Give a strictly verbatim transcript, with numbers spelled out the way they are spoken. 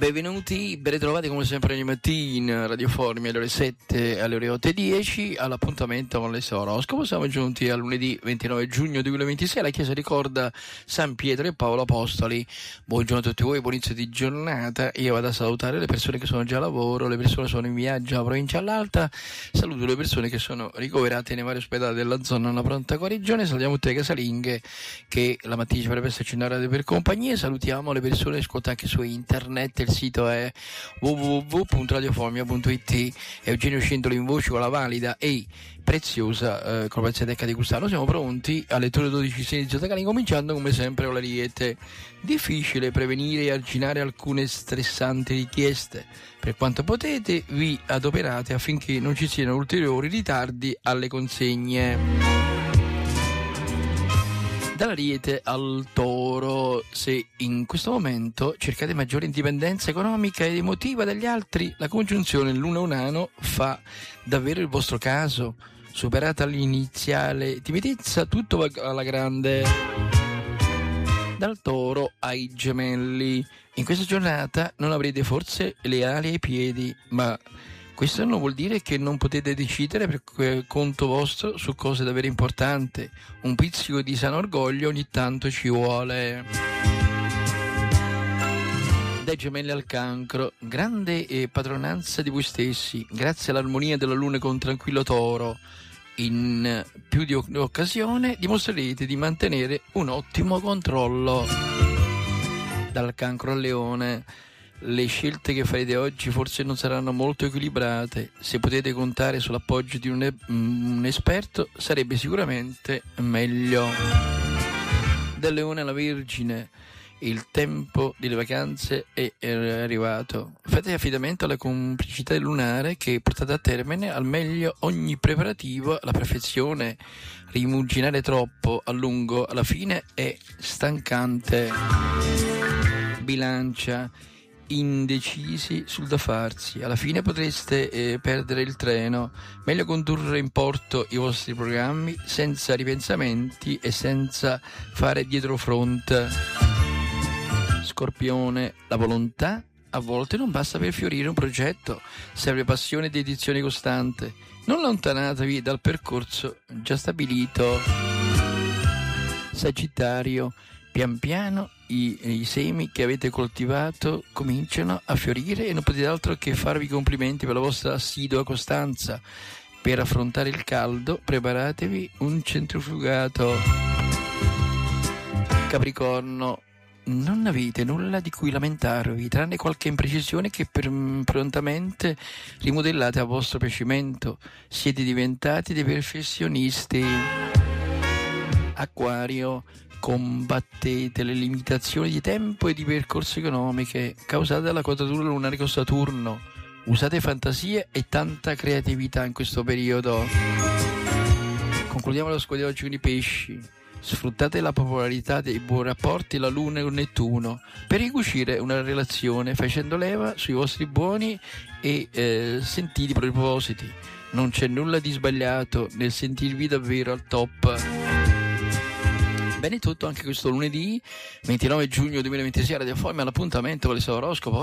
Benvenuti, ben ritrovati come sempre ogni mattina, Radio Formi alle ore sette, alle ore otto e dieci, all'appuntamento con l'esoroscopo. Siamo giunti al lunedì ventinove giugno duemilaventisei, la Chiesa ricorda San Pietro e Paolo Apostoli. Buongiorno a tutti voi, buon inizio di giornata. Io vado a salutare le persone che sono già a lavoro, le persone che sono in viaggio alla provincia all'Alta, saluto le persone che sono ricoverate nei vari ospedali della zona alla pronta guarigione, salutiamo tutte le casalinghe che la mattina ci potrebbe esserci una radio per compagnia, salutiamo le persone che ascoltano anche su internet. Il sito è w w w punto radioformia punto i t. Eugenio Scendolo in voce con la valida e preziosa eh, con la Decca di Gustavo. Siamo pronti alle ore dodici segni zodiacali, cominciando come sempre con l'Ariete. Difficile prevenire e arginare alcune stressanti richieste. Per quanto potete vi adoperate affinché non ci siano ulteriori ritardi alle consegne. Dall'Ariete al Toro, se in questo momento cercate maggiore indipendenza economica ed emotiva dagli altri, la congiunzione Luna-Urano fa davvero il vostro caso. Superata l'iniziale timidezza, tutto va alla grande. Dal Toro ai Gemelli, in questa giornata non avrete forse le ali ai piedi, ma questo non vuol dire che non potete decidere per conto vostro su cose davvero importanti. Un pizzico di sano orgoglio ogni tanto ci vuole. Dai Gemelli al Cancro, grande eh, padronanza di voi stessi, grazie all'armonia della Luna con tranquillo Toro. In più di un'occasione dimostrerete di mantenere un ottimo controllo. Dal Cancro al Leone, le scelte che farete oggi forse non saranno molto equilibrate. Se potete contare sull'appoggio di un, un esperto sarebbe sicuramente meglio. Dal Leone alla Vergine, il tempo delle vacanze è arrivato. Fate affidamento alla complicità lunare che portate a termine al meglio ogni preparativo alla perfezione. Rimuginare troppo a lungo alla fine è stancante. Bilancia, indecisi sul da farsi, alla fine potreste eh, perdere il treno. Meglio condurre in porto i vostri programmi senza ripensamenti e senza fare dietrofront. Scorpione, la volontà a volte non basta per fiorire un progetto, serve passione e dedizione costante. Non allontanatevi dal percorso già stabilito. Sagittario, pian piano i, i semi che avete coltivato cominciano a fiorire e non potete altro che farvi complimenti per la vostra assidua costanza. Per affrontare il caldo preparatevi un centrifugato. Capricorno, non avete nulla di cui lamentarvi, tranne qualche imprecisione che per, prontamente rimodellate a vostro piacimento. Siete diventati dei perfezionisti. Acquario, combattete le limitazioni di tempo e di percorso economiche causate dalla quadratura lunare con Saturno. Usate fantasia e tanta creatività in questo periodo. Concludiamo lo squadro di oggi con i pesci. Sfruttate la popolarità dei buoni rapporti la Luna con Nettuno per ricucire una relazione facendo leva sui vostri buoni e eh, sentiti propositi. Non c'è nulla di sbagliato nel sentirvi davvero al top. Bene, tutto anche questo lunedì ventinove giugno duemilaventisei a Radio Formi, all'appuntamento con il suo oroscopo.